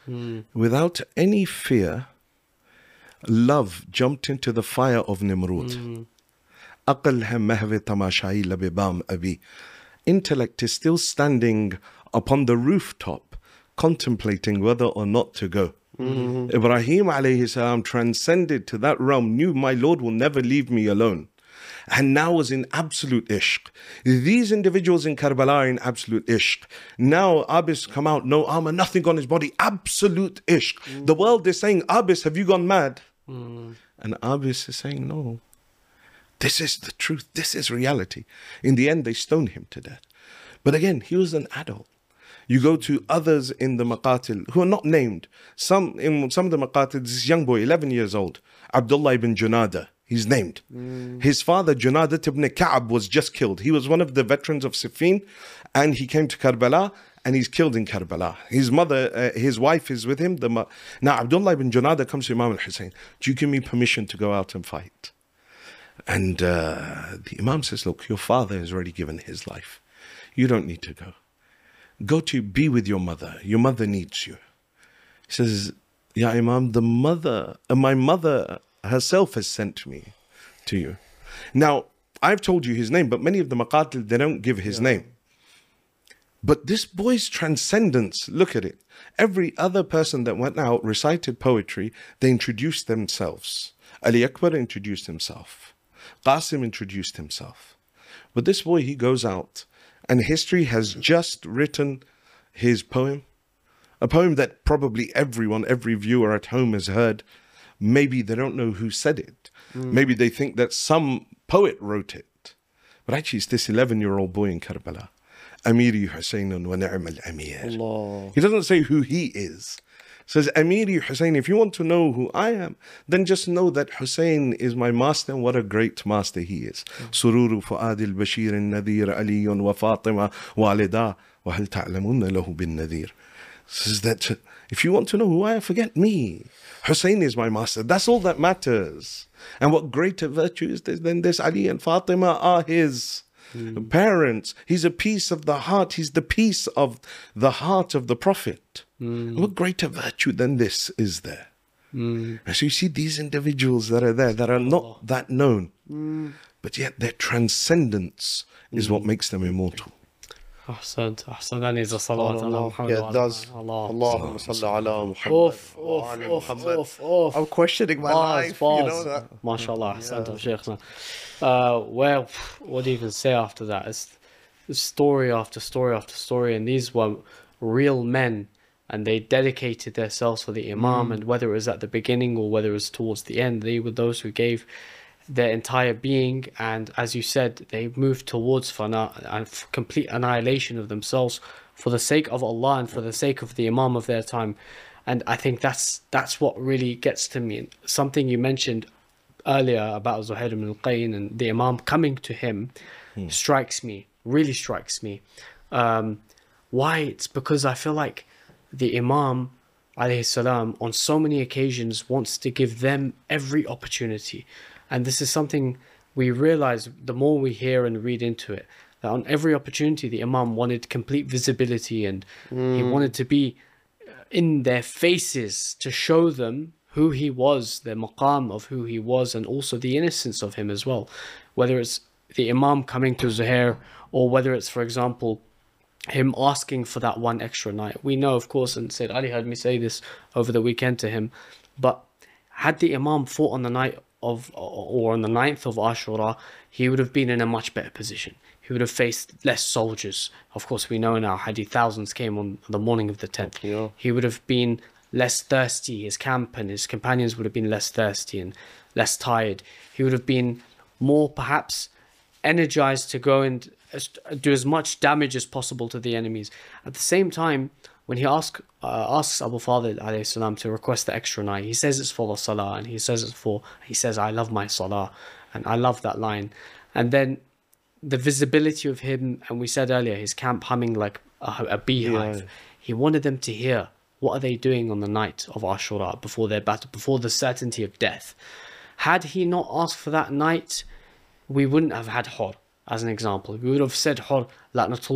without any fear, love jumped into the fire of Nimrud. Aql hai mahve tamashayi labe bam abi. Intellect is still standing upon the rooftop, contemplating whether or not to go. Ibrahim alayhi salam transcended to that realm, knew my Lord will never leave me alone, and now was in absolute ishq. These individuals in Karbala are in absolute ishq. Now Abis come out, no armor, nothing on his body, absolute ishq. The world is saying, Abis, have you gone mad? And Abis is saying, no, this is the truth, this is reality. In the end, they stoned him to death. But again, he was an adult. You go to others in the Maqatil who are not named. In some of the Maqatil, this young boy, 11 years old, Abdullah ibn Junada, he's named. His father, Junadat ibn Ka'ab, was just killed. He was one of the veterans of Siffin, and he came to Karbala, and he's killed in Karbala. His mother, his wife is with him. Now, Abdullah ibn Junada comes to Imam al-Hussein, do you give me permission to go out and fight? And the Imam says, look, your father has already given his life. You don't need to go. Go to be with your mother. Your mother needs you. He says, Ya Imam, my mother herself has sent me to you. Now, I've told you his name, but many of the Maqatil, they don't give his name. But this boy's transcendence, look at it. Every other person that went out, recited poetry, they introduced themselves. Ali Akbar introduced himself. Qasim introduced himself. But this boy, he goes out, and history has just written his poem. A poem that probably everyone, every viewer at home has heard. Maybe they don't know who said it. Maybe they think that some poet wrote it. But actually it's this 11-year-old boy in Karbala. Amiri Husaynun wa ni'mal amir. He doesn't say who he is. Says, Amiri Hussein, if you want to know who I am, then just know that Hussein is my master, and what a great master he is. Sururu Fu'adil Bashir Nadir Aliyun wa Fatima Walida wa hal ta'lamunna lahu bin Nadir. Says that if you want to know who I am, forget me. Hussein is my master. That's all that matters. And what greater virtue is this than this? Ali and Fatima are his parents. He's a piece of the heart. He's the piece of the heart of the Prophet. What greater virtue than this is there? And so you see these individuals that are there that are not that known, but yet their transcendence is what makes them immortal. أحسنت that needs a salawat على محمد. Yeah, it does. Allahumma salli ala Muhammad. I'm questioning my life, you know that. MashaAllah, Ahsanta Shaykhna. Well, what do you even say after that? It's story after story after story, and these were real men, and they dedicated themselves for the Imam, and whether it was at the beginning or whether it was towards the end, they were those who gave their entire being, and as you said, they moved towards fana and complete annihilation of themselves for the sake of Allah and for the sake of the Imam of their time. And I think that's what really gets to me. Something you mentioned earlier about Zuhair ibn al-Qayn and the Imam coming to him strikes me, really strikes me. Why? It's because I feel like the Imam alayhi salam on so many occasions wants to give them every opportunity. And this is something we realize the more we hear and read into it, that on every opportunity the Imam wanted complete visibility, and he wanted to be in their faces to show them who he was, the maqam of who he was, and also the innocence of him as well. Whether it's the Imam coming to Zuhair, or whether it's, for example, him asking for that one extra night. We know, of course, and Sayyid Ali heard me say this over the weekend to him, but had the Imam fought on the night of, or on the 9th of Ashura, he would have been in a much better position. He would have faced less soldiers. Of course, we know now hadith thousands came on the morning of the 10th. Yeah. He would have been less thirsty. His camp and his companions would have been less thirsty and less tired. He would have been more perhaps energized to go and do as much damage as possible to the enemies. At the same time, when he asks Abu Fadil alayhi salam to request the extra night, he says it's for the salah, and he says I love my salah, and I love that line. And then the visibility of him, and we said earlier, his camp humming like a beehive. Yeah. He wanted them to hear what are they doing on the night of Ashura before their battle, before the certainty of death. Had he not asked for that night, we wouldn't have had Hur as an example. We would have said Hur, la'natullah